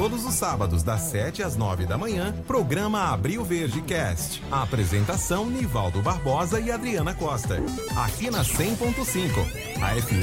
todos os sábados, das 7 às 9 da manhã, programa Abril Verde Cast. A apresentação, Nivaldo Barbosa e Adriana Costa. Aqui na 100.5. A FM